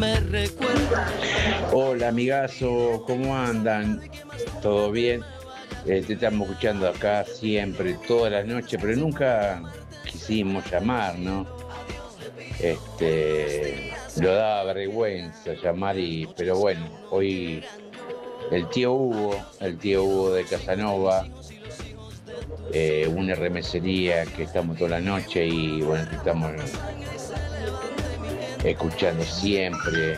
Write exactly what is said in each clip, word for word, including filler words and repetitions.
me recuerda. Hola amigazo, ¿cómo andan? ¿Todo bien? Eh, te estamos escuchando acá siempre, todas las noches, pero nunca quisimos llamar, ¿no? Este, lo daba vergüenza llamar y, pero bueno, hoy el tío Hugo, el tío Hugo de Casanova, eh, una remesería que estamos toda la noche y bueno, que estamos escuchando siempre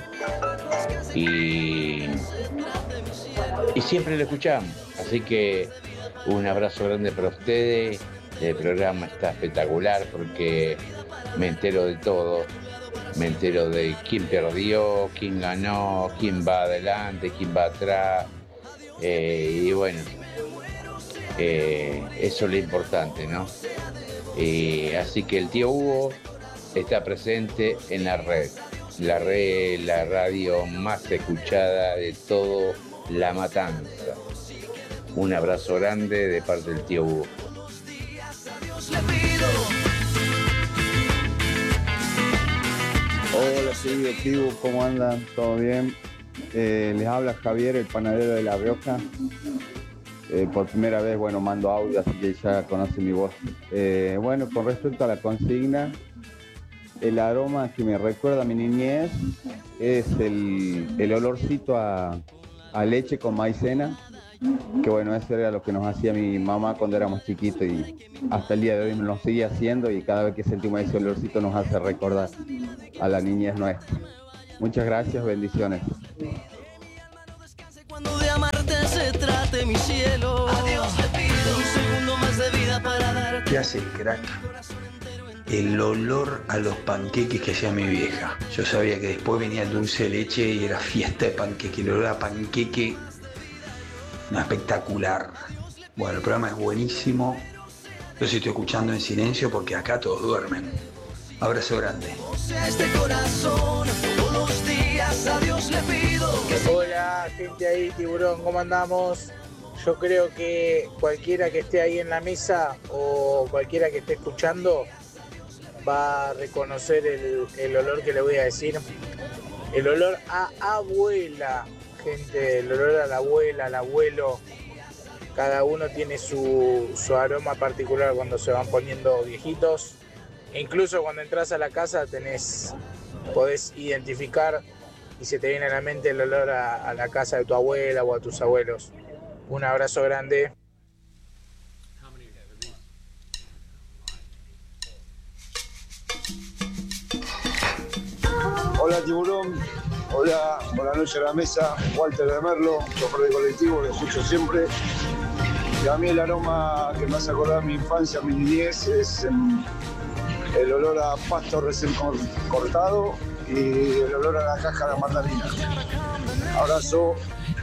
y, y siempre lo escuchamos, así que un abrazo grande para ustedes. El programa está espectacular porque me entero de todo, me entero de quién perdió, quién ganó, quién va adelante, quién va atrás, eh, y bueno, eh, eso es lo importante, ¿no? Eh, así que el tío Hugo está presente en la red, la red, la radio más escuchada de todo La Matanza. Un abrazo grande de parte del tío Hugo. Hola, soy directivo, ¿cómo andan? ¿Todo bien? Eh, les habla Javier, el panadero de La Rioja. Eh, por primera vez, bueno, mando audio, así que ya conocen mi voz. Eh, bueno, con respecto a la consigna, el aroma que me recuerda a mi niñez es el, el olorcito a, a leche con maicena, que bueno, eso era lo que nos hacía mi mamá cuando éramos chiquitos y hasta el día de hoy nos sigue haciendo y cada vez que sentimos ese olorcito nos hace recordar a la niñez nuestra. Muchas gracias, bendiciones. Cuando de amarte se trate mi cielo, a Dios le pido un segundo más de vida para darte. ¿Qué hace el crack? El olor a los panqueques que hacía mi vieja. Yo sabía que después venía el dulce de leche y era fiesta de panqueque. El olor a panqueque, no, espectacular. Bueno, el programa es buenísimo. Yo sí estoy escuchando en silencio porque acá todos duermen. Abrazo grande. Este corazón, todos los días a Dios le pido. Hola, gente ahí, tiburón, ¿cómo andamos? Yo creo que cualquiera que esté ahí en la mesa o cualquiera que esté escuchando va a reconocer el, el olor que le voy a decir. El olor a abuela, gente, el olor a la abuela, al abuelo. Cada uno tiene su, su aroma particular cuando se van poniendo viejitos. E incluso cuando entras a la casa tenés, podés identificar y se te viene a la mente el olor a, a la casa de tu abuela o a tus abuelos. Un abrazo grande. Hola tiburón, hola, buenas noches a la mesa, Walter de Merlo, chofer de colectivo, lo escucho siempre. Y a mí el aroma que me hace acordar mi infancia, mi niñez, es um, el olor a pasto recién cortado y el olor a la caja de mandarina. Abrazo.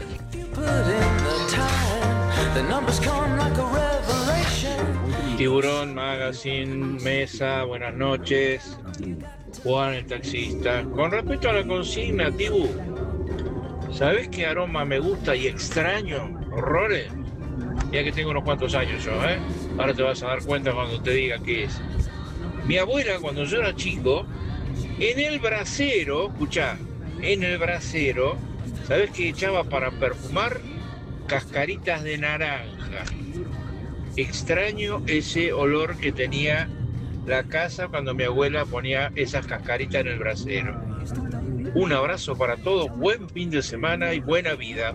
Tiburón Magazine, mesa, buenas noches. Juan el taxista. Con respecto a la consigna, Tibu, ¿sabés qué aroma me gusta y extraño? Horrores. Ya que tengo unos cuantos años yo, ¿eh? Ahora te vas a dar cuenta cuando te diga qué es. Mi abuela, cuando yo era chico, en el brasero, escuchá, en el brasero, ¿sabés qué echaba para perfumar? Cascaritas de naranja. Extraño ese olor que tenía la casa cuando mi abuela ponía esas cascaritas en el brasero. Un abrazo para todos, buen fin de semana y buena vida.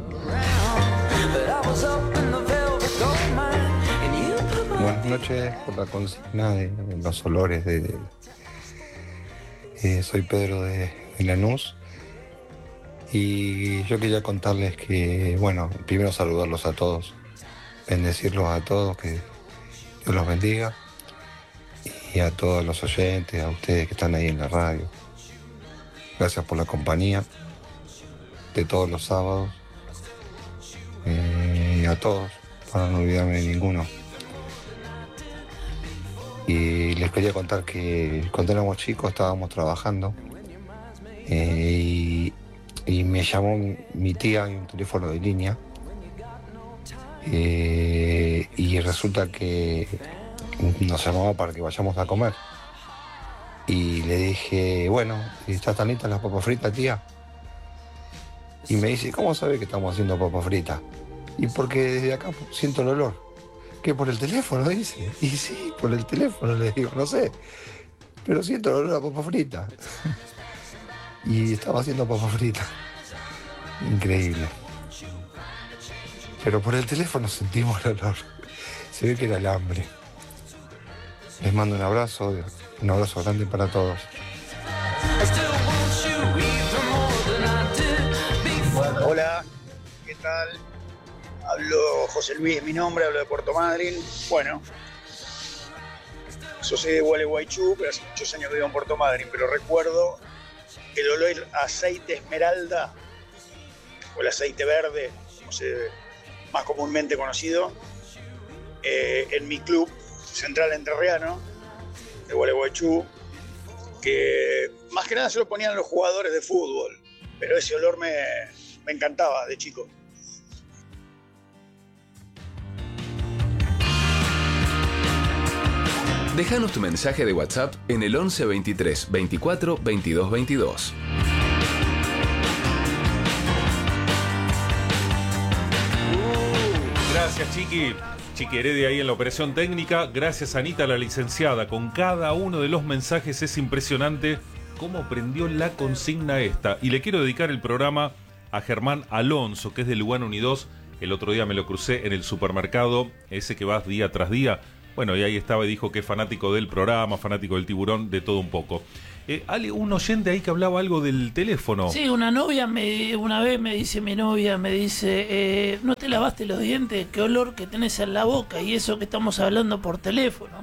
Buenas noches, por la consigna de los olores de... de eh, soy Pedro de, de Lanús y yo quería contarles que, bueno, primero saludarlos a todos, bendecirlos a todos, que Dios los bendiga, y a todos los oyentes, a ustedes que están ahí en la radio. Gracias por la compañía de todos los sábados, eh, a todos, para no olvidarme de ninguno. Y les quería contar que cuando éramos chicos estábamos trabajando eh, y, y me llamó mi tía en un teléfono de línea eh, y resulta que nos llamaba para que vayamos a comer y le dije, bueno, ¿están tan listas las papas fritas, tía? Y me dice, ¿cómo sabe que estamos haciendo papa frita? Y porque desde acá siento el olor. ¿Qué, por el teléfono? Dice. Y sí, por el teléfono, le digo, no sé. Pero siento el olor a papa frita. Y estaba haciendo papa frita. Increíble. Pero por el teléfono sentimos el olor. Se ve que era el hambre. Les mando un abrazo, un abrazo grande para todos. Hola, ¿qué tal? Hablo José Luis, es mi nombre, hablo de Puerto Madryn. Bueno, yo soy de Gualeguaychú, pero hace muchos años que vivo en Puerto Madryn, pero recuerdo el olor a aceite esmeralda, o el aceite verde, como se más comúnmente conocido, eh, en mi club Central Entrerriano, de Gualeguaychú, que más que nada se lo ponían los jugadores de fútbol, pero ese olor me, me encantaba de chico. Déjanos tu mensaje de WhatsApp en el once veintitrés veinticuatro veintidós veintidós. Gracias, Chiqui. Chiqui Heredia ahí en la operación técnica. Gracias, Anita, la licenciada. Con cada uno de los mensajes es impresionante cómo prendió la consigna esta. Y le quiero dedicar el programa a Germán Alonso, que es de Lugano Unidos. El otro día me lo crucé en el supermercado, ese que vas día tras día. Bueno, y ahí estaba y dijo que es fanático del programa, fanático del tiburón, de todo un poco. Eh, Ale, un oyente ahí que hablaba algo del teléfono. Sí, una novia, me, una vez me dice mi novia, me dice, eh, ¿no te lavaste los dientes? ¿Qué olor que tenés en la boca? Y eso que estamos hablando por teléfono.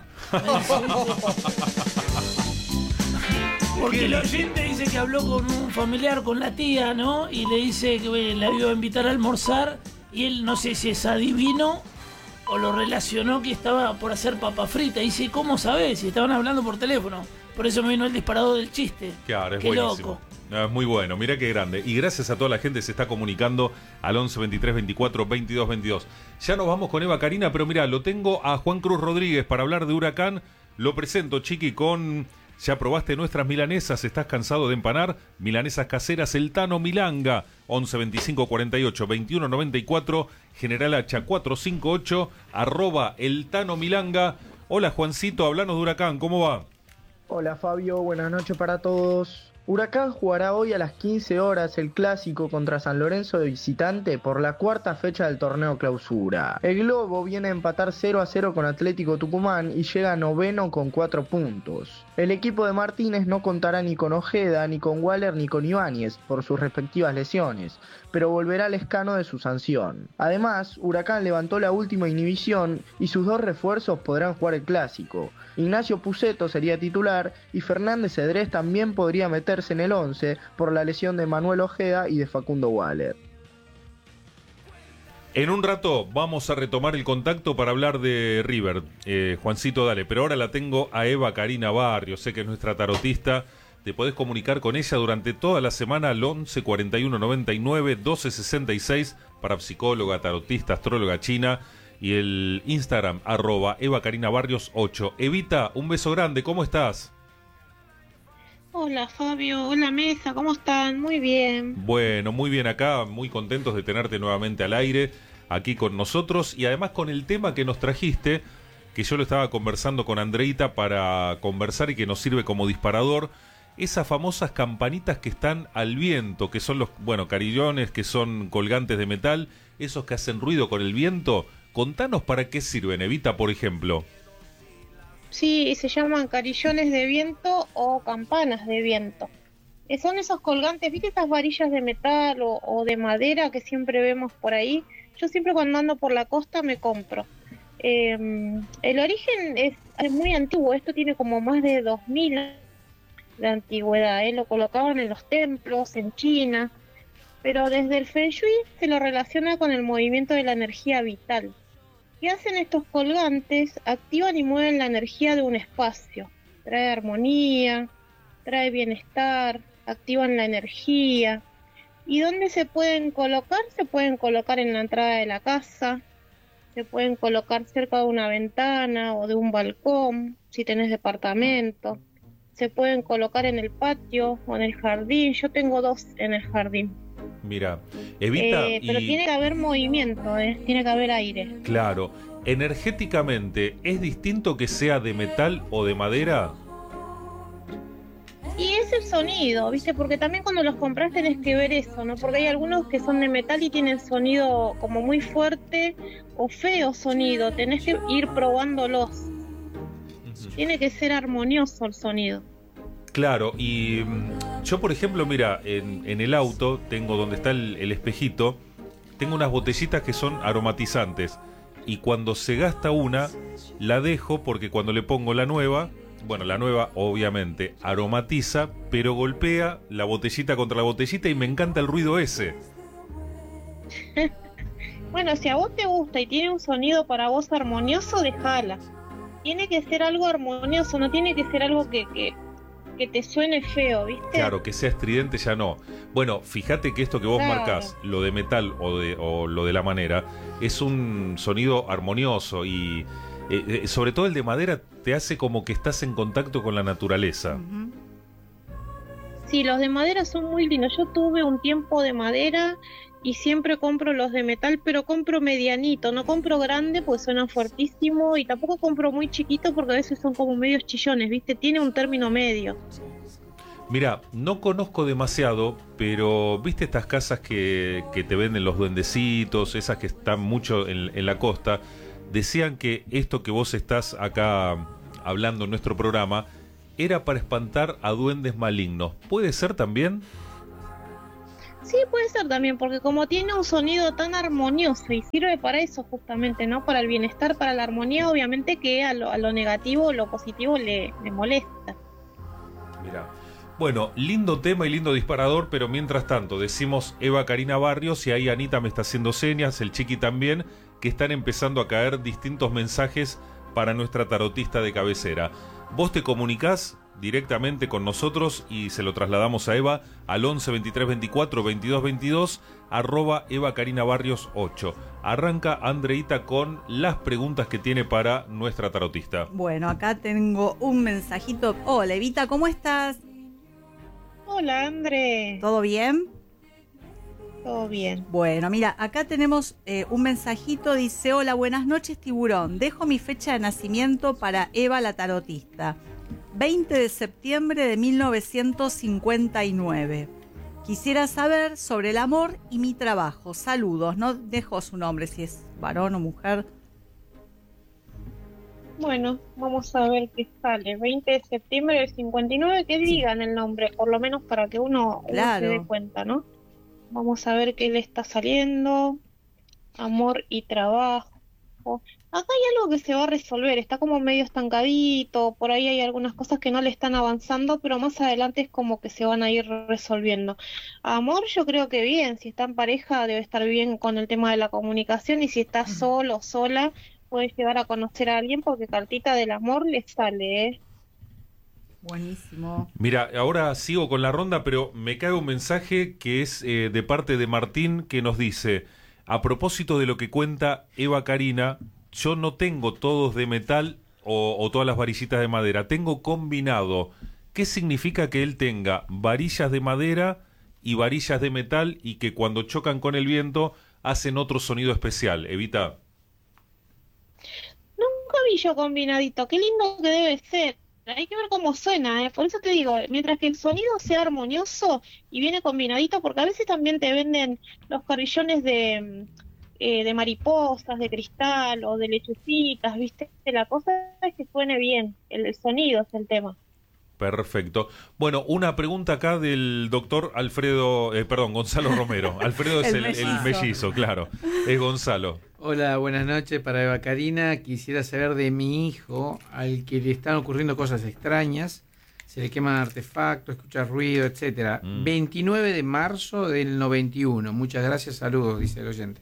Porque el oyente dice que habló con un familiar, con la tía, ¿no? Y le dice que bueno, la iba a invitar a almorzar y él no sé si es adivino o lo relacionó que estaba por hacer papa frita. Y dice, ¿cómo sabés? Si estaban hablando por teléfono. Por eso me vino el disparador del chiste. Claro, es qué buenísimo. Loco. No, es muy bueno, mira qué grande. Y gracias a toda la gente que se está comunicando al once veintitrés veinticuatro veintidós veintidós. Ya nos vamos con Eva Karina, pero mira, lo tengo a Juan Cruz Rodríguez para hablar de Huracán. Lo presento, Chiqui, con... ¿Ya probaste nuestras milanesas? ¿Estás cansado de empanar? Milanesas caseras El Tano Milanga. once veinticinco cuarenta y ocho veintiuno noventa y cuatro. General Hacha cuatrocientos cincuenta y ocho. Arroba El Tano Milanga. Hola, Juancito, hablanos de Huracán. ¿Cómo va? Hola, Fabio. Buenas noches para todos. Huracán jugará hoy a las quince horas el clásico contra San Lorenzo de visitante por la cuarta fecha del torneo clausura. El Globo viene a empatar cero a cero con Atlético Tucumán y llega noveno con cuatro puntos. El equipo de Martínez no contará ni con Ojeda, ni con Waller, ni con Ibáñez por sus respectivas lesiones, pero volverá al escano de su sanción. Además, Huracán levantó la última inhibición y sus dos refuerzos podrán jugar el clásico. Ignacio Puceto sería titular y Fernández Cedrés también podría meterse en el once por la lesión de Manuel Ojeda y de Facundo Waller. En un rato vamos a retomar el contacto para hablar de River. Eh, Juancito, dale, pero ahora la tengo a Eva Karina Barrios, sé que es nuestra tarotista. Te podés comunicar con ella durante toda la semana al once cuarenta y uno noventa y nueve doce sesenta y seis para psicóloga, tarotista, astróloga china. Y el Instagram, arroba Eva Karina Barrios ocho. Evita, un beso grande, ¿cómo estás? Hola Fabio, hola Mesa, ¿cómo están? Muy bien. Bueno, muy bien acá, muy contentos de tenerte nuevamente al aire, aquí con nosotros. Y además con el tema que nos trajiste, que yo lo estaba conversando con Andreita para conversar y que nos sirve como disparador. Esas famosas campanitas que están al viento, que son los, bueno, carillones, que son colgantes de metal, esos que hacen ruido con el viento. Contanos para qué sirven, Evita, por ejemplo. Sí, se llaman carillones de viento o campanas de viento. Eh, son esos colgantes, ¿viste esas varillas de metal o, o de madera que siempre vemos por ahí? Yo siempre cuando ando por la costa me compro. Eh, el origen es, es muy antiguo, esto tiene como más de dos mil años de antigüedad, ¿eh? Lo colocaban en los templos, en China, pero desde el Feng Shui se lo relaciona con el movimiento de la energía vital. ¿Qué hacen estos colgantes? Activan y mueven la energía de un espacio. Trae armonía, trae bienestar, activan la energía. ¿Y dónde se pueden colocar? Se pueden colocar en la entrada de la casa, se pueden colocar cerca de una ventana o de un balcón, si tenés departamento. Se pueden colocar en el patio o en el jardín. Yo tengo dos en el jardín. Mira, Evita, Eh, pero y tiene que haber movimiento, ¿eh? Tiene que haber aire. claro, energéticamente, ¿es distinto que sea de metal o de madera? Y es el sonido, ¿viste? Porque también cuando los compras tenés que ver eso, ¿no? Porque hay algunos que son de metal y tienen sonido como muy fuerte o feo sonido. Tenés que ir probándolos. Tiene que ser armonioso el sonido. Claro, y mm, yo por ejemplo, mira, en, en el auto tengo donde está el, el espejito, tengo unas botellitas que son aromatizantes y cuando se gasta una, la dejo porque cuando le pongo la nueva, bueno, la nueva obviamente aromatiza, pero golpea la botellita contra la botellita y me encanta el ruido ese. Bueno, si a vos te gusta y tiene un sonido para vos armonioso, dejala. Tiene que ser algo armonioso, no tiene que ser algo que, que, que te suene feo, ¿viste? Claro, que sea estridente ya no. Bueno, fíjate que esto que vos Claro. marcás, lo de metal o, de, o lo de la manera, es un sonido armonioso y eh, eh, sobre todo el de madera te hace como que estás en contacto con la naturaleza. Sí, los de madera son muy lindos. Yo tuve un tiempo de madera y siempre compro los de metal, pero compro medianito, no compro grande porque suenan fuertísimo y tampoco compro muy chiquito porque a veces son como medios chillones, ¿viste? Tiene un término medio. Mira, no conozco demasiado, pero ¿viste estas casas que, que te venden los duendecitos, esas que están mucho en, en la costa? Decían que esto que vos estás acá hablando en nuestro programa era para espantar a duendes malignos. ¿Puede ser también? Sí, puede ser también, porque como tiene un sonido tan armonioso y sirve para eso justamente, ¿no? Para el bienestar, para la armonía, obviamente que a lo, a lo negativo, lo positivo le, le molesta. Mira. Bueno, lindo tema y lindo disparador, pero mientras tanto decimos Eva Karina Barrios y ahí Anita me está haciendo señas, el Chiqui también, que están empezando a caer distintos mensajes para nuestra tarotista de cabecera. Vos te comunicás directamente con nosotros y se lo trasladamos a Eva al once veintitrés veinticuatro veintidós veintidós arroba Eva Karina Barrios ocho. Arranca Andreita con las preguntas que tiene para nuestra tarotista. Bueno, acá tengo un mensajito. Hola, Evita, ¿cómo estás? Hola, André. ¿Todo bien? Todo bien. Bueno, mira, acá tenemos eh, un mensajito, dice: hola, buenas noches, tiburón. Dejo mi fecha de nacimiento para Eva la tarotista. veinte de septiembre de mil novecientos cincuenta y nueve. Quisiera saber sobre el amor y mi trabajo. Saludos. No dejo su nombre, si es varón o mujer. Bueno, vamos a ver qué sale. veinte de septiembre del cincuenta y nueve, que digan el nombre, por lo menos para que uno, uno Claro. se dé cuenta, ¿no? Vamos a ver qué le está saliendo. Amor y trabajo. Acá hay algo que se va a resolver, está como medio estancadito, por ahí hay algunas cosas que no le están avanzando, pero más adelante es como que se van a ir resolviendo. Amor, yo creo que bien, si está en pareja debe estar bien con el tema de la comunicación, y si está solo o sola puede llegar a conocer a alguien, porque cartita del amor le sale, ¿eh? Buenísimo. Mira, ahora sigo con la ronda, pero me cae un mensaje que es eh, de parte de Martín, que nos dice: a propósito de lo que cuenta Eva Karina, yo no tengo todos de metal o, o todas las varillitas de madera, tengo combinado. ¿Qué significa que él tenga varillas de madera y varillas de metal y que cuando chocan con el viento hacen otro sonido especial? Evita. Nunca vi yo combinadito, qué lindo que debe ser. Hay que ver cómo suena, ¿eh? Por eso te digo, mientras que el sonido sea armonioso y viene combinadito, porque a veces también te venden los carrillones de, eh, de mariposas, de cristal o de lechucitas, ¿viste? La cosa es que suene bien, el, el sonido es el tema. Perfecto. Bueno, una pregunta acá del doctor Alfredo, eh, perdón, Gonzalo Romero. Alfredo es el, El el mellizo. mellizo, claro. Es Gonzalo. Hola, buenas noches para Eva Karina. Quisiera saber de mi hijo, al que le están ocurriendo cosas extrañas. Se le queman artefactos, escucha ruido, etcétera. Mm. veintinueve de marzo del noventa y uno. Muchas gracias, saludos, dice el oyente.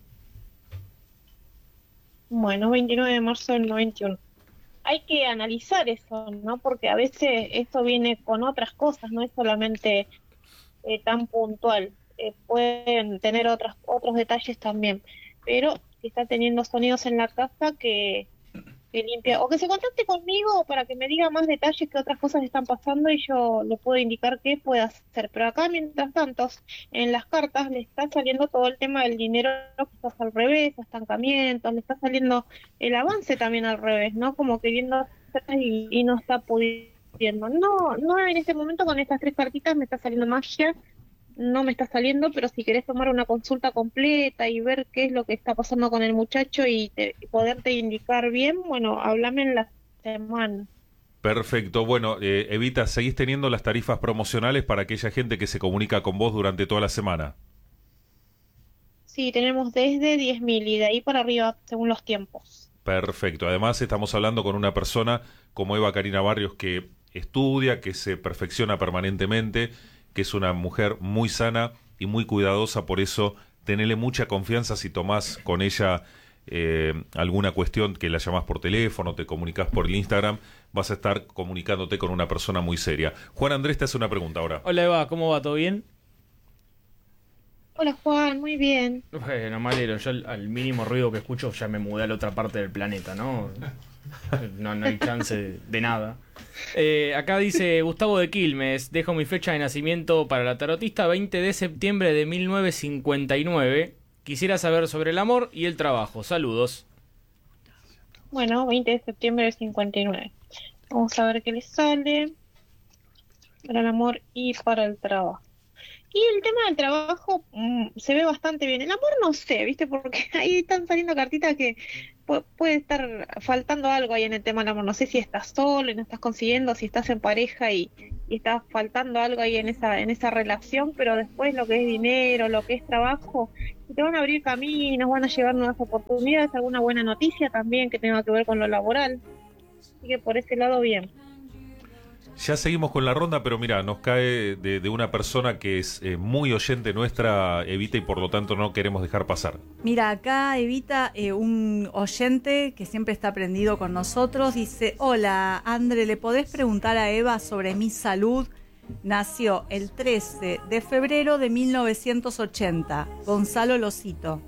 Bueno, veintinueve de marzo del noventa y uno. Hay que analizar eso, ¿no? Porque a veces esto viene con otras cosas, no es solamente eh, tan puntual. Eh, pueden tener otras, otros detalles también. Pero si está teniendo sonidos en la casa que, que limpia, o que se contacte conmigo para que me diga más detalles que otras cosas están pasando y yo le puedo indicar qué puede hacer. Pero acá, mientras tanto, en las cartas le está saliendo todo el tema del dinero que está al revés, estancamiento, le está saliendo el avance también al revés, ¿no? Como queriendo hacer y, y no está pudiendo. No, no en este momento con estas tres cartitas me está saliendo magia, no me está saliendo, pero si querés tomar una consulta completa y ver qué es lo que está pasando con el muchacho y te, poderte indicar bien, bueno, háblame en la semana. Perfecto. Bueno, eh, Evita, ¿seguís teniendo las tarifas promocionales para aquella gente que se comunica con vos durante toda la semana? Sí, tenemos desde diez mil y de ahí para arriba, según los tiempos. Perfecto. Además, estamos hablando con una persona como Eva Karina Barrios que estudia, que se perfecciona permanentemente, que es una mujer muy sana y muy cuidadosa, por eso tenele mucha confianza si tomás con ella eh, alguna cuestión, que la llamás por teléfono, te comunicás por el Instagram, vas a estar comunicándote con una persona muy seria. Juan Andrés te hace una pregunta ahora. Hola Eva, ¿cómo va? ¿Todo bien? Hola Juan, muy bien. Bueno, me alegro, yo al, al mínimo ruido que escucho ya me mudé a la otra parte del planeta, ¿no? No, no hay chance de, de nada. Eh, acá dice Gustavo de Quilmes, dejo mi fecha de nacimiento para la tarotista, veinte de septiembre de mil novecientos cincuenta y nueve. Quisiera saber sobre el amor y el trabajo. Saludos. Bueno, veinte de septiembre del cincuenta y nueve. Vamos a ver qué le sale para el amor y para el trabajo. Y el tema del trabajo mmm, se ve bastante bien. El amor no sé, ¿viste? Porque ahí están saliendo cartitas que pu- puede estar faltando algo ahí en el tema del amor. No sé si estás solo y no estás consiguiendo, si estás en pareja y, y está faltando algo ahí en esa en esa relación, pero después lo que es dinero, lo que es trabajo, te van a abrir caminos, van a llegar nuevas oportunidades, alguna buena noticia también que tenga que ver con lo laboral. Así que por ese lado bien. Ya seguimos con la ronda, pero mira, nos cae de, de una persona que es eh, muy oyente nuestra, Evita, y por lo tanto no queremos dejar pasar. Mira, acá Evita, eh, un oyente que siempre está prendido con nosotros, dice: hola, André, ¿le podés preguntar a Eva sobre mi salud? Nació el trece de febrero de mil novecientos ochenta, Gonzalo Losito.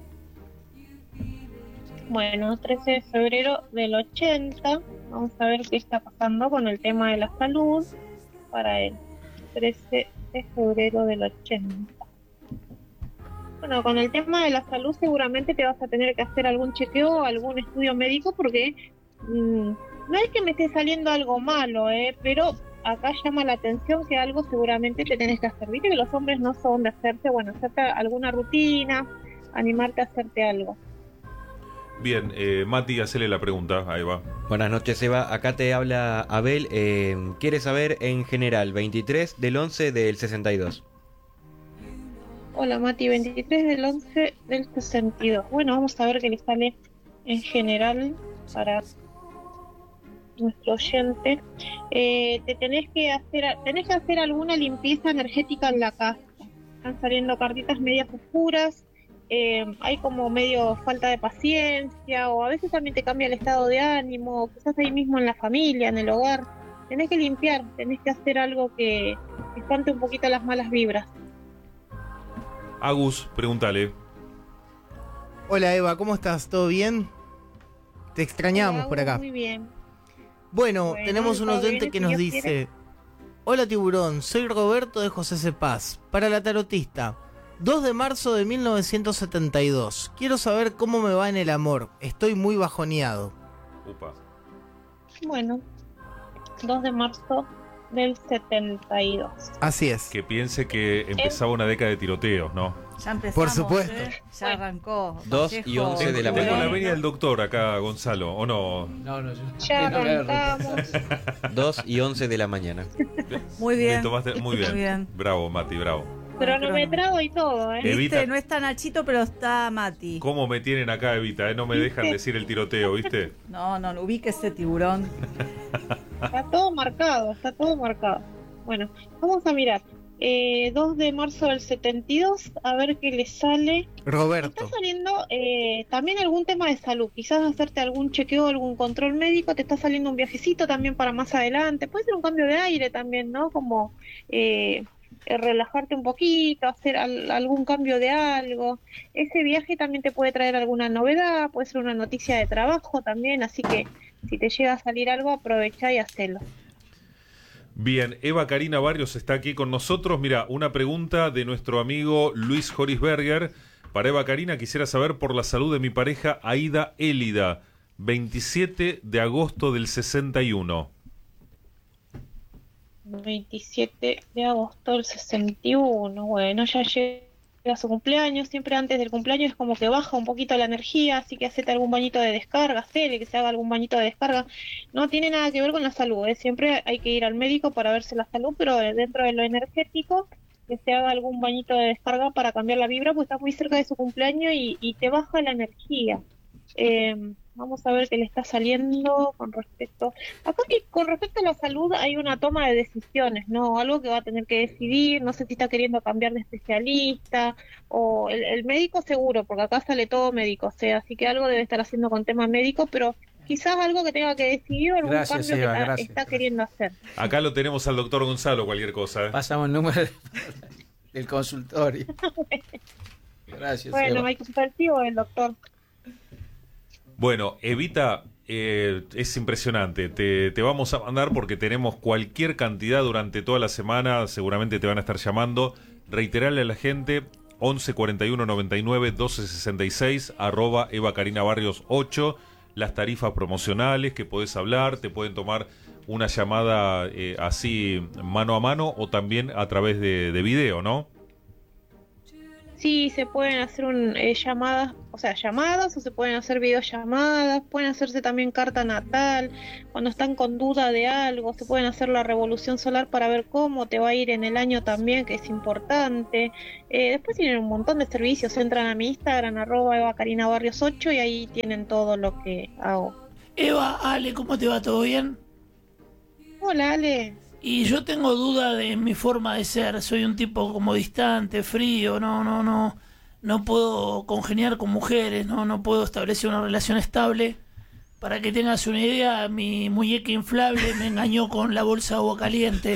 Bueno, trece de febrero del ochenta. Vamos a ver qué está pasando con el tema de la salud para él. trece de febrero del ochenta. Bueno, con el tema de la salud seguramente te vas a tener que hacer algún chequeo, algún estudio médico, porque mmm, no es que me esté saliendo algo malo, eh, pero acá llama la atención que algo seguramente te tenés que hacer. Viste que los hombres no son de hacerte, bueno, hacerte alguna rutina, animarte a hacerte algo. Bien, eh, Mati, hacele la pregunta a Eva. Buenas noches, Eva. Acá te habla Abel. Eh, quiere saber en general, veintitrés del once del sesenta y dos. Hola, Mati, veintitrés del once del sesenta y dos. Bueno, vamos a ver qué le sale en general para nuestro oyente. Eh, te tenés que hacer, tenés que hacer alguna limpieza energética en la casa. Están saliendo cartitas medias oscuras. Eh, hay como medio falta de paciencia, o a veces también te cambia el estado de ánimo, quizás ahí mismo en la familia, en el hogar. Tenés que limpiar, tenés que hacer algo que, que espante un poquito las malas vibras. Agus, pregúntale. Hola Eva, ¿cómo estás? ¿Todo bien? Te extrañamos Hola, por acá. Muy bien. Bueno, Bueno, tenemos un todo oyente bien, que si nos Dios dice: quiere. hola Tiburón, soy Roberto de José C. Paz. Para la tarotista, dos de marzo de mil novecientos setenta y dos. Quiero saber cómo me va en el amor. Estoy muy bajoneado. Upa. Bueno, dos de marzo del setenta y dos. Así es. Que piense que empezaba una década de tiroteos, ¿no? Ya empezamos. Por supuesto. ¿eh? Ya arrancó. dos y once de la Tengo mañana. la venia del doctor acá, Gonzalo, ¿o no? No, no, yo. Ya no, no, arrancamos. dos y once de la mañana. Muy bien. Me tomaste- muy bien. Muy bien. Bravo, Mati, bravo. Cronometrado y todo, ¿eh? Evita. Viste, no está Nachito, pero está Mati. ¿Cómo me tienen acá, Evita? eh? No me dejan decir el tiroteo, ¿viste? No, no, ubíquese, Tiburón. Está todo marcado, está todo marcado. Bueno, vamos a mirar. Eh, dos de marzo del setenta y dos, a ver qué le sale. Roberto. Está saliendo eh, también algún tema de salud, quizás hacerte algún chequeo, algún control médico, te está saliendo un viajecito también para más adelante, puede ser un cambio de aire también, ¿no? Como eh, eh, relajarte un poquito, hacer al, algún cambio de algo. Ese viaje también te puede traer alguna novedad, puede ser una noticia de trabajo también, así que si te llega a salir algo, aprovecha y hacelo. Bien, Eva Karina Barrios está aquí con nosotros. Mira, una pregunta de nuestro amigo Luis Horisberger. Para Eva Karina, quisiera saber por la salud de mi pareja Aida Élida, veintisiete de agosto del sesenta y uno. veintisiete de agosto del sesenta y uno, bueno, ya llega su cumpleaños, siempre antes del cumpleaños es como que baja un poquito la energía, así que hacete algún bañito de descarga, hacele que se haga algún bañito de descarga, no tiene nada que ver con la salud, ¿eh? Siempre hay que ir al médico para verse la salud, pero dentro de lo energético, que se haga algún bañito de descarga para cambiar la vibra, pues está muy cerca de su cumpleaños y, y te baja la energía. Eh, vamos a ver qué le está saliendo con respecto acá, que con respecto a la salud hay una toma de decisiones, no, algo que va a tener que decidir, no sé si está queriendo cambiar de especialista o el, el médico seguro, porque acá sale todo médico, o sea, así que algo debe estar haciendo con tema médico, pero quizás algo que tenga que decidir o algún Gracias, cambio Eva, que está, gracias. está queriendo hacer. Acá lo tenemos al doctor Gonzalo, cualquier cosa. ¿eh? Pasamos el número del consultorio. Gracias, Bueno, Eva. hay que estar activo el doctor. Bueno, Evita, eh, es impresionante. Te, te vamos a mandar porque tenemos cualquier cantidad durante toda la semana. Seguramente te van a estar llamando. Reiterarle a la gente, once cuarenta y uno noventa y nueve doce sesenta y seis, arroba Eva Karina Barrios ocho. Las tarifas promocionales que podés hablar, te pueden tomar una llamada eh, así mano a mano o también a través de, de video, ¿no? Sí, se pueden hacer un, eh, llamadas, o sea, llamadas, o se pueden hacer videollamadas, pueden hacerse también carta natal, cuando están con duda de algo, se pueden hacer la revolución solar para ver cómo te va a ir en el año también, que es importante. Eh, después tienen un montón de servicios, entran a mi Instagram, arroba Eva Karina Barrios ocho, y ahí tienen todo lo que hago. Eva, Ale, ¿cómo te va? ¿Todo bien? Hola, Ale. Y yo tengo duda de mi forma de ser, soy un tipo como distante, frío, no, no, no, no puedo congeniar con mujeres, no, no puedo establecer una relación estable. Para que tengas una idea, mi muñeca inflable me engañó con la bolsa de agua caliente.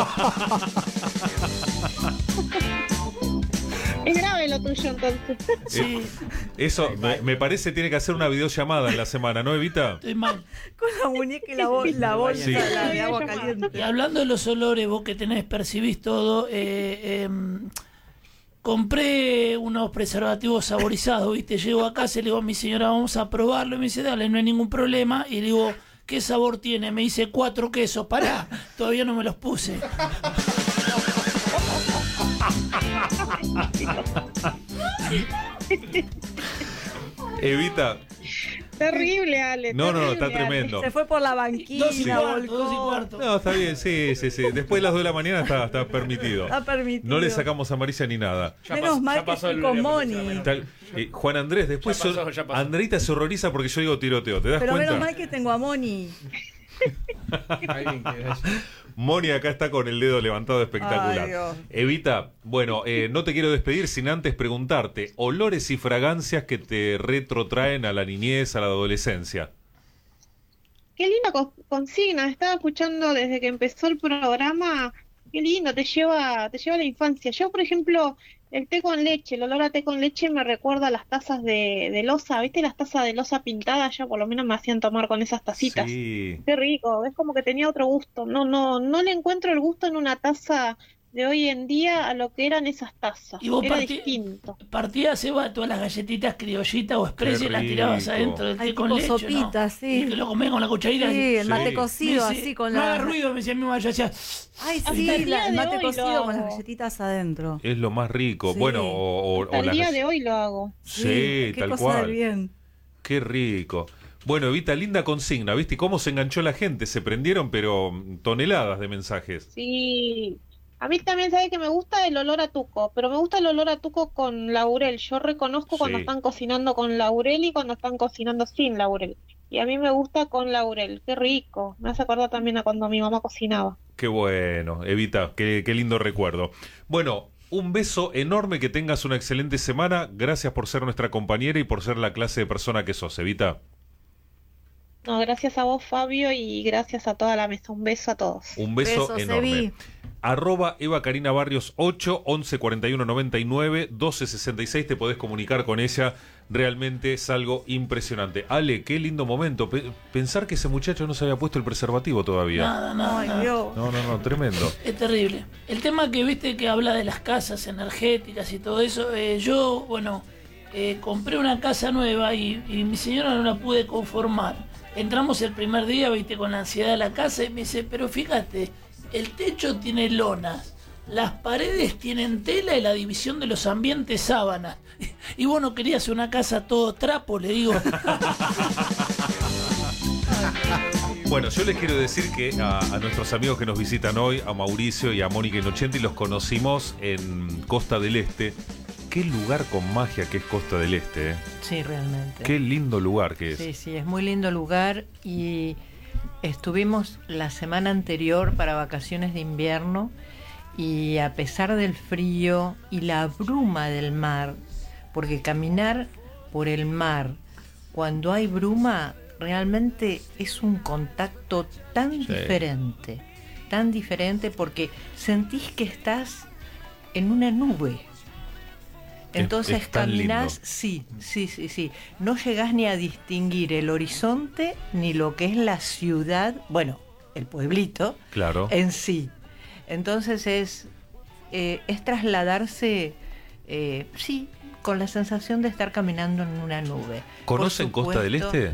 Es grave lo tuyo entonces. Sí. Eso, me, me parece tiene que hacer una videollamada en la semana, ¿no, Evita? Estoy mal. Con la muñeca y la, bol- la bolsa Sí. la de agua caliente. Y hablando de los olores, vos que tenés, percibís todo, eh, eh, compré unos preservativos saborizados, ¿viste? Llego a casa y le digo a mi señora, vamos a probarlo, y me dice, dale, no hay ningún problema, y le digo, ¿qué sabor tiene? Me dice, cuatro quesos, pará, todavía no me los puse. Evita. Terrible, Ale. No, no, no, está terrible, Ale. tremendo. Se fue por la banquina, Dos y cuarto, volcó. dos y cuarto. No, está bien, sí, sí, sí. Después de las dos de la mañana está, está permitido. Está permitido. No le sacamos amarilla ni nada. Menos mal que estoy con Moni. Tal- eh, Juan Andrés, después Ya pasó, sor- ya pasó. Andreita se horroriza porque yo digo tiroteo, ¿te das Pero cuenta? menos mal que tengo a Moni. Alguien que Moni acá está con el dedo levantado espectacular. Ay, Dios. Evita, bueno, eh, no te quiero despedir sin antes preguntarte, olores y fragancias que te retrotraen a la niñez, a la adolescencia. Qué linda co- consigna, estaba escuchando desde que empezó el programa, qué lindo, te lleva, te lleva a la infancia. Yo, por ejemplo, el té con leche, el olor a té con leche me recuerda a las tazas de, de loza, ¿viste? Las tazas de loza pintadas, ya por lo menos me hacían tomar con esas tacitas. Sí. Qué rico, es como que tenía otro gusto. No, no, no le encuentro el gusto en una taza de hoy en día a lo que eran esas tazas. Y vos Era partí- distinto. Partías, Eva, todas las galletitas criollitas o express Qué y las tirabas rico. adentro del té Ay, con tipo leche, sopita, ¿no? sí. Y que lo comés con la cucharita. Sí, el Sí. mate cocido Me dice, así con no la... hagas ruido, me decía mi mamá, yo hacía... Ay, Hasta sí, el día la- el de mate hoy lo cocido con las hago. galletitas adentro. Es lo más rico. Sí. Bueno, o, o- Hasta o el las día gall- de hoy lo hago. Sí, qué tal cosa cual. del bien. Qué rico. Bueno, Evita, linda consigna, ¿viste? ¿Y cómo se enganchó la gente? Se prendieron, pero mm, toneladas de mensajes. Sí, a mí también sabe que me gusta el olor a tuco, pero me gusta el olor a tuco con laurel. Yo reconozco cuando Sí. están cocinando con laurel y cuando están cocinando sin laurel. Y a mí me gusta con laurel, qué rico. Me hace acordar también a cuando mi mamá cocinaba. Qué bueno, Evita, qué, qué lindo recuerdo. Bueno, un beso enorme, que tengas una excelente semana. Gracias por ser nuestra compañera y por ser la clase de persona que sos, Evita. No, gracias a vos, Fabio, y gracias a toda la mesa. Un beso a todos. Un beso Besos, enorme. Evi. Arroba Eva Karina Barrios ocho, once cuarenta y uno noventa y nueve, doce sesenta y seis. Te podés comunicar con ella. Realmente es algo impresionante. Ale, qué lindo momento. Pe- pensar que ese muchacho no se había puesto el preservativo todavía. Nada, nada, nada. No, no, no, tremendo. Es terrible. El tema que viste que habla de las casas energéticas y todo eso, eh, yo, bueno, eh, compré una casa nueva y, y mi señora no la pude conformar. Entramos el primer día, viste, con la ansiedad de la casa y me dice, pero fíjate, el techo tiene lonas, las paredes tienen tela y la división de los ambientes sábanas. Y vos no querías una casa todo trapo, le digo. Bueno, yo les quiero decir que a, a nuestros amigos que nos visitan hoy, a Mauricio y a Mónica Inocenti, los conocimos en Costa del Este. Qué lugar con magia que es Costa del Este, ¿eh? Sí, realmente. Qué lindo lugar que es. Sí, sí, es muy lindo lugar y estuvimos la semana anterior para vacaciones de invierno y a pesar del frío y la bruma del mar, porque caminar por el mar cuando hay bruma realmente es un contacto tan Sí. diferente, tan diferente porque sentís que estás en una nube. Entonces es tan caminás, lindo. sí, sí, sí, sí. No llegás ni a distinguir el horizonte ni lo que es la ciudad, bueno, el pueblito Claro. en sí. Entonces es, eh, es trasladarse, eh, sí, con la sensación de estar caminando en una nube. ¿Conocen Por Costa del supuesto, Este?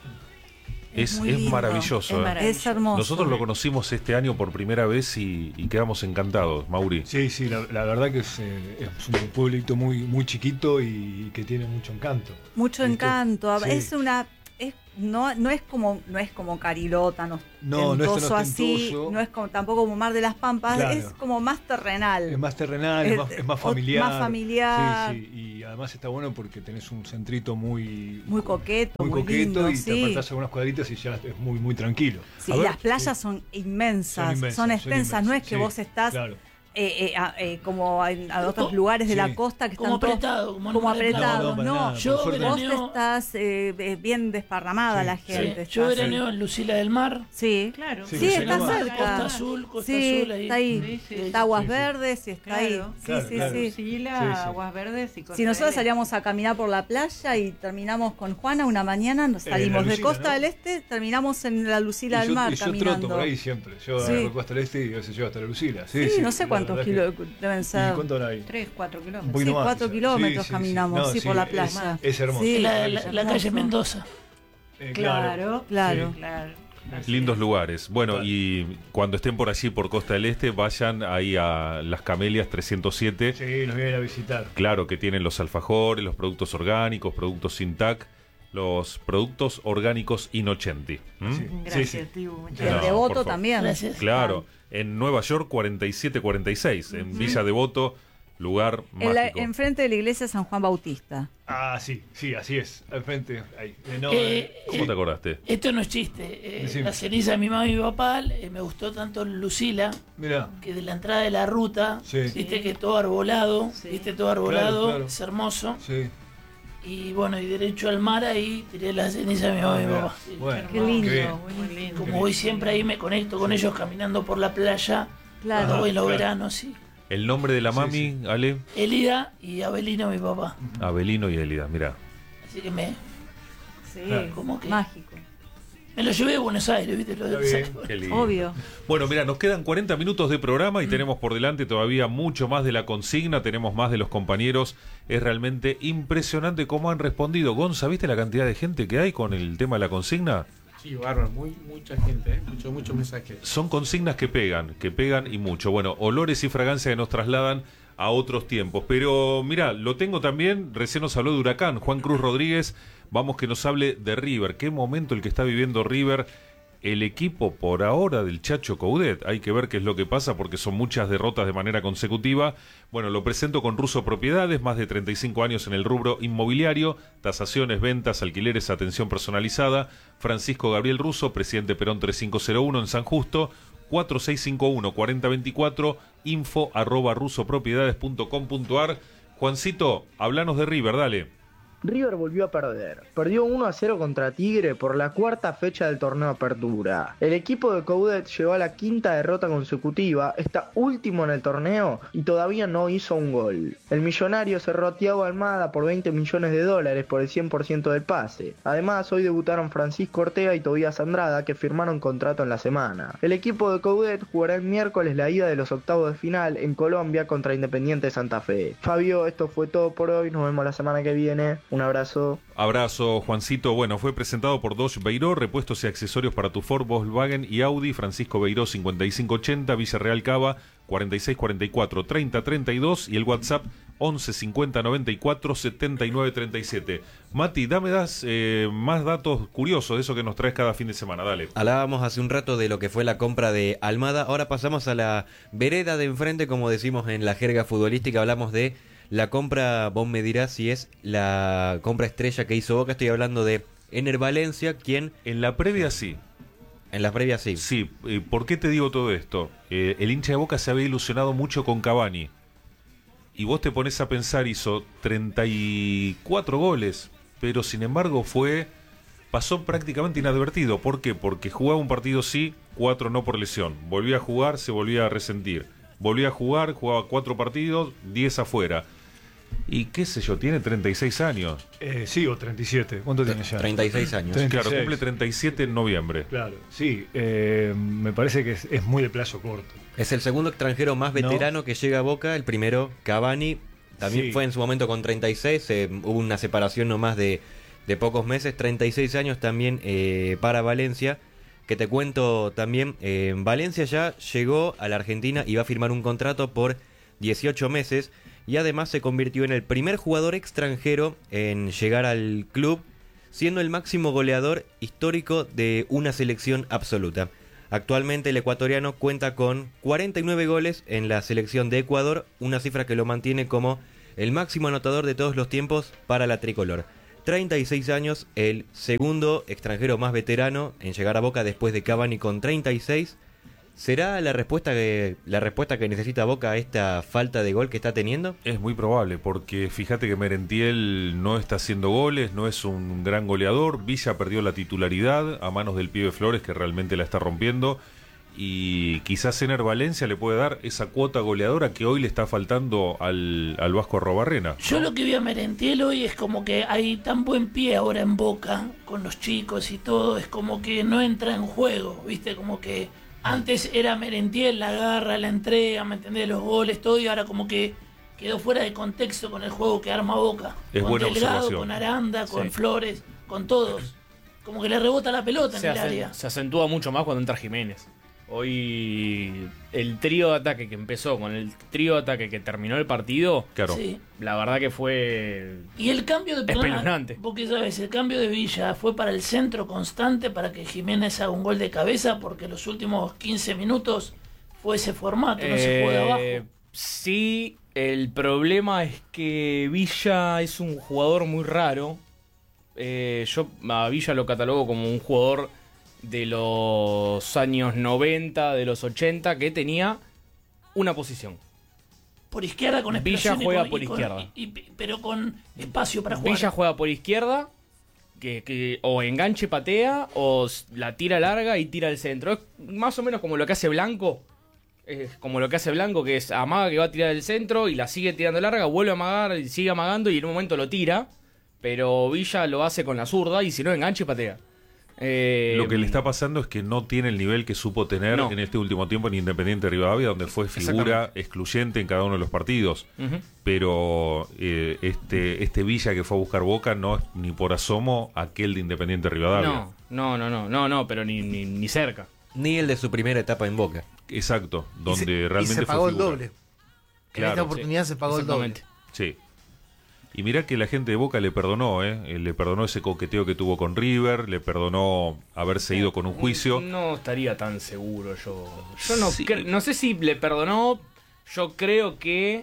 Es, muy es lindo, maravilloso. es ¿eh? maravilloso. Es hermoso. Nosotros lo conocimos este año por primera vez y, y quedamos encantados, Mauri. Sí, sí, la, la verdad que es, eh, es un pueblito muy, muy chiquito y que tiene mucho encanto. Mucho ¿Viste? encanto. Sí. Es una. Es, no, no es como no es como Carilota, no, No, no es tan así, ostentoso. no es como, tampoco como Mar de las Pampas, Claro. es como más terrenal. Es más terrenal, es, Es- más, es más o- familiar. más familiar. Sí, sí, y además está bueno porque tenés un centrito muy, Muy coqueto, muy muy, coqueto lindo, y sí. te apartás algunas cuadritas y ya es muy, muy tranquilo. Sí, A y ver, las playas son inmensas, Son inmensas, son son extensas, no es inmensas, que sí, vos estás claro. eh, eh, a- eh, como en a otros lugares de Sí. la costa que Como están todos- apretado, como en como Mar del Plata. apretados. No, No, no, para nada, Yo por suerte vos veraneo- estás eh, eh, bien desparramada Sí, la sí. gente. Sí, yo estás- veraneo en Lucila del Mar. Sí, Claro. Sí, sí, que se está llama- cerca. Costa Azul, Costa Sí, Azul ahí. está ahí. Sí, sí, Está Aguas sí, sí. Verdes y está ahí. Claro. Sí, Claro, sí, claro. sí. Lucila, Sí, sí. Aguas Verdes y Costa Si nosotros del Este. salíamos a caminar por la playa y terminamos con Juana una mañana, nos En salimos la de Lucila, Costa ¿no? del Este, terminamos en la Lucila Y del yo, Mar y yo caminando. troto por ahí siempre. Yo Sí. agarro Costa del Este y a veces llego hasta la Lucila. Sí, Sí, no sé la cuántos verdad kilos que- deben ¿Y ser. cuánto habrá ahí? Tres, cuatro Un kilómetros. poquito Sí, más, cuatro quizás. kilómetros Sí, sí, caminamos, No, sí, por la es- playa. Es, hermoso. Sí. La, es la- hermoso. la calle Mendoza. Eh, Claro, Claro. sí. claro. Lindos lugares. Bueno, y cuando estén por allí, por Costa del Este, vayan ahí a Las Camelias trescientos siete. Sí, nos vienen a visitar. Claro que tienen los alfajores, los productos orgánicos, productos sin T A C, los productos orgánicos Inocenti. ¿Mm? Sí. Gracias, sí. Tibu, muchas Y el No, Devoto por favor. también. Gracias. Claro, en Nueva York cuarenta y siete cuarenta y seis, en Villa Devoto, lugar En la- mágico. enfrente de la iglesia San Juan Bautista. Ah, sí, sí, así es. Al frente, ahí. Eh, no, Eh, eh, ¿Cómo te acordaste? Esto no es chiste. eh, Decime. la ceniza de mi mamá y mi papá eh, me gustó tanto Lucila mirá. que de la entrada de la ruta, Sí. viste que todo arbolado, Sí. viste todo arbolado, Claro, claro. es hermoso. Sí. Y bueno, y derecho al mar ahí tiré la ceniza de mi mamá y mi Mirá. papá. Sí. Bueno, Qué lindo. bien. Muy lindo. Como voy siempre ahí, me conecto con ellos caminando por la playa. Claro. Cuando voy en los Claro. veranos, sí. El nombre de la Sí, mami, Ale, Elida y Abelino, mi papá. Abelino y Elida, mirá. Así que me, Sí, Claro. como que mágico. me lo llevé a Buenos Aires, viste, lo Está del bien. saco. Qué lindo. Obvio. Bueno, mira, nos quedan cuarenta minutos de programa y tenemos por delante todavía mucho más de la consigna, tenemos más de los compañeros. Es realmente impresionante cómo han respondido. Gonza, ¿viste la cantidad de gente que hay con el tema de la consigna? Sí, bárbaro, muy, mucha gente, ¿eh? muchos muchos mensajes. Son consignas que pegan, que pegan y mucho. Bueno, olores y fragancias que nos trasladan a otros tiempos. Pero mira, lo tengo también, recién nos habló de Huracán, Juan Cruz Rodríguez, vamos que nos hable de River. Qué momento el que está viviendo River, el equipo por ahora del Chacho Coudet. Hay que ver qué es lo que pasa porque son muchas derrotas de manera consecutiva. Bueno, lo presento con Russo Propiedades, más de treinta y cinco años en el rubro inmobiliario, tasaciones, ventas, alquileres, atención personalizada. Francisco Gabriel Russo, presidente Perón treinta y cinco cero uno en San Justo, cuatro seis cinco uno, cuatro cero dos cuatro, info arroba rusopropiedades punto com punto ar. Juancito, hablanos de River, dale. River volvió a perder. Perdió uno a cero contra Tigre por la cuarta fecha del torneo Apertura. El equipo de Coudet llegó a la quinta derrota consecutiva, está último en el torneo y todavía no hizo un gol. El millonario cerró a Thiago Almada por veinte millones de dólares por el cien por ciento del pase. Además, hoy debutaron Francisco Ortega y Tobías Andrada, que firmaron contrato en la semana. El equipo de Coudet jugará el miércoles la ida de los octavos de final en Colombia contra Independiente Santa Fe. Fabio, esto fue todo por hoy, nos vemos la semana que viene. Un abrazo. Abrazo, Juancito. Bueno, fue presentado por Dodge Beiró, repuestos y accesorios para tu Ford, Volkswagen y Audi. Francisco Beiró cincuenta y cinco ochenta, Villarreal Cava cuarenta y seis cuarenta y cuatro treinta treinta y dos y el WhatsApp once cincuenta noventa y cuatro setenta y nueve treinta y siete. Mati, dame das eh, más datos curiosos de eso que nos traes cada fin de semana, dale. Hablábamos hace un rato de lo que fue la compra de Almada, ahora pasamos a la vereda de enfrente, como decimos en la jerga futbolística, hablamos de la compra, vos me dirás si es la compra estrella que hizo Boca, estoy hablando de Ener Valencia, quien... En la previa sí. En la previa sí. Sí, eh, ¿por qué te digo todo esto? Eh, el hincha de Boca se había ilusionado mucho con Cavani. Y vos te pones a pensar, hizo treinta y cuatro goles, pero sin embargo fue... pasó prácticamente inadvertido. ¿Por qué? Porque jugaba un partido sí, cuatro no por lesión. Volvía a jugar, se volvía a resentir. Volvía a jugar, jugaba cuatro partidos, diez afuera. Y qué sé yo, tiene treinta y seis años. Eh, sí, o treinta y siete. ¿Cuánto tiene ya? treinta y seis años. treinta y seis. Claro, cumple treinta y siete en noviembre. Claro, sí. Eh, me parece que es, es muy de plazo corto. Es el segundo extranjero más veterano ¿no? que llega a Boca. El primero, Cavani, también sí. fue en su momento con treinta y seis. Eh, hubo una separación nomás de, de pocos meses. treinta y seis años también eh, para Valencia. Que te cuento también, eh, Valencia ya llegó a la Argentina y va a firmar un contrato por dieciocho meses. Y además se convirtió en el primer jugador extranjero en llegar al club, siendo el máximo goleador histórico de una selección absoluta. Actualmente el ecuatoriano cuenta con cuarenta y nueve goles en la selección de Ecuador, una cifra que lo mantiene como el máximo anotador de todos los tiempos para la tricolor. treinta y seis años, el segundo extranjero más veterano en llegar a Boca después de Cavani con treinta y seis. ¿Será la respuesta que la respuesta que necesita Boca a esta falta de gol que está teniendo? Es muy probable, porque fíjate que Merentiel no está haciendo goles, no es un gran goleador. Villa perdió la titularidad a manos del pibe Flores, que realmente la está rompiendo. Y quizás Ener Valencia le puede dar esa cuota goleadora que hoy le está faltando al, al Vasco Arrobarrena, ¿no? Yo lo que vi a Merentiel hoy es como que hay tan buen pie ahora en Boca, con los chicos y todo, es como que no entra en juego, ¿viste? Como que antes era Merentiel, la garra, la entrega, ¿me entendés? Los goles, todo, y ahora como que quedó fuera de contexto con el juego que arma Boca. Es con buena Delgado, observación. con Aranda, con Sí. Flores, con todos. Como que le rebota la pelota Se, en el acen- área. se acentúa mucho más cuando entra Jiménez. Hoy el trío de ataque que empezó con el trío de ataque que terminó el partido, claro. Sí. La verdad que fue Y el cambio de perdona, espeluznante. porque sabes, el cambio de Villa fue para el centro constante para que Jiménez haga un gol de cabeza, porque los últimos quince minutos fue ese formato, no se jugó de Eh, abajo. Sí, el problema es que Villa es un jugador muy raro. Eh, yo a Villa lo catalogo como un jugador de los años noventa, de los ochenta, que tenía una posición. Por izquierda con Villa explosión y juega con- por y con- izquierda. y- y- pero con espacio para jugar. Villa juega por izquierda, que, que o enganche patea, o s- la tira larga y tira al centro. Es más o menos como lo que hace Blanco. Es como lo que hace Blanco, que es amaga que va a tirar del centro y la sigue tirando larga, vuelve a amagar y sigue amagando y en un momento lo tira. Pero Villa lo hace con la zurda y si no enganche patea. Eh, Lo que le está pasando es que no tiene el nivel que supo tener No. en este último tiempo en Independiente Rivadavia, donde fue figura Exactamente. excluyente en cada uno de los partidos. Ujú. Pero eh, este este Villa que fue a buscar Boca no es ni por asomo aquel de Independiente Rivadavia. No, no, no, no, no, no, pero ni, ni, ni cerca. Ni el de su primera etapa en Boca. Exacto, donde Y se- realmente y se pagó fue el figura. doble. En Claro, esta oportunidad sí, se pagó el doble. exactamente. Sí. Y mirá que la gente de Boca le perdonó, ¿eh? Eh, Le perdonó ese coqueteo que tuvo con River, le perdonó haberse ido con un juicio. No estaría tan seguro yo. Yo no, Sí. cre- no sé si le perdonó. Yo creo que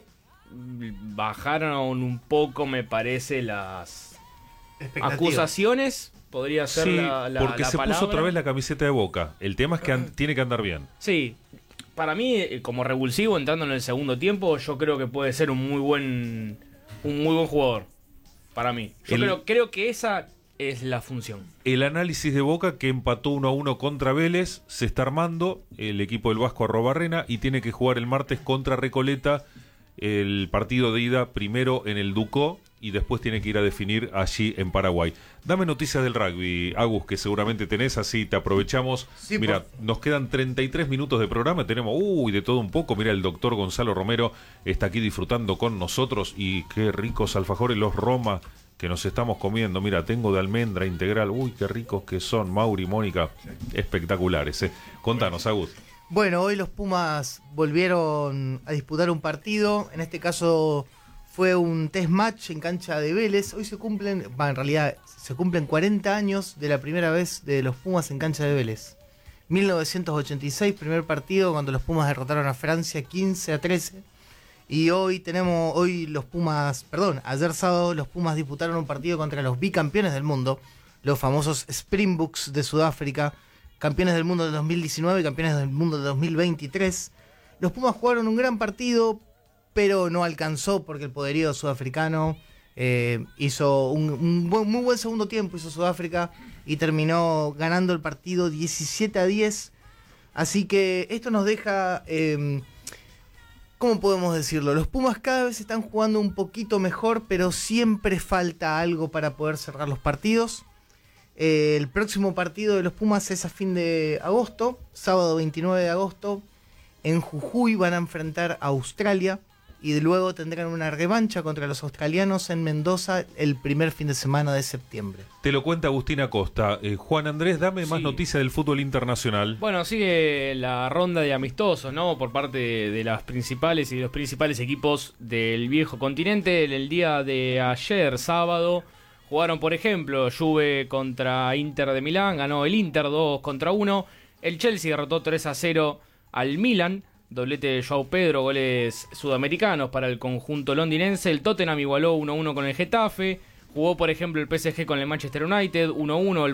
bajaron un poco, me parece, las Expectativas. acusaciones. Podría ser Sí, la, la- porque la se palabra. puso otra vez la camiseta de Boca. El tema es que an- tiene que andar bien. Sí, para mí, eh, como revulsivo, entrando en el segundo tiempo, yo creo que puede ser un muy buen, un muy buen jugador. Para mí. Yo El- creo, creo que esa es la función. El análisis de Boca, que empató uno a uno contra Vélez, se está armando el equipo del Vasco Arrobarrena y tiene que jugar el martes contra Recoleta el partido de ida primero en el Ducó y después tiene que ir a definir allí en Paraguay. Dame noticias del rugby, Agus, que seguramente tenés, así te aprovechamos. Sí, Mira, por- nos quedan treinta y tres minutos de programa, tenemos, uy, de todo un poco. Mira, el doctor Gonzalo Romero está aquí disfrutando con nosotros y qué ricos alfajores los Roma que nos estamos comiendo. Mira, tengo de almendra integral, uy, qué ricos que son, Mauri, Mónica, espectaculares. Eh. Contanos, Agus. Bueno, hoy los Pumas volvieron a disputar un partido, en este caso fue un test match en cancha de Vélez. Hoy se cumplen, bah, en realidad se cumplen cuarenta años de la primera vez de los Pumas en cancha de Vélez. mil novecientos ochenta y seis, primer partido cuando los Pumas derrotaron a Francia quince a trece. Y hoy tenemos, hoy los Pumas, perdón, ayer sábado los Pumas disputaron un partido contra los bicampeones del mundo, los famosos Springboks de Sudáfrica, campeones del mundo del dos mil diecinueve, campeones del mundo del dos mil veintitrés. Los Pumas jugaron un gran partido, pero no alcanzó porque el poderío sudafricano eh, hizo un, un buen, muy buen segundo tiempo, hizo Sudáfrica y terminó ganando el partido diecisiete a diez. Así que esto nos deja, eh, ¿cómo podemos decirlo? Los Pumas cada vez están jugando un poquito mejor, pero siempre falta algo para poder cerrar los partidos. Eh, el próximo partido de los Pumas es a fin de agosto, sábado veintinueve de agosto. En Jujuy van a enfrentar a Australia y luego tendrán una revancha contra los australianos en Mendoza el primer fin de semana de septiembre. Te lo cuenta Agustín Acosta. Eh, Juan Andrés, dame más Sí. noticias del fútbol internacional. Bueno, sigue la ronda de amistosos, ¿no? Por parte de las principales y de los principales equipos del viejo continente. El día de ayer, sábado, jugaron, por ejemplo, Juve contra Inter de Milán. Ganó el Inter dos contra uno. El Chelsea derrotó tres a cero al Milan. Doblete de João Pedro, goles sudamericanos para el conjunto londinense. El Tottenham igualó uno a uno con el Getafe. Jugó, por ejemplo, el P S G con el Manchester United uno a uno. El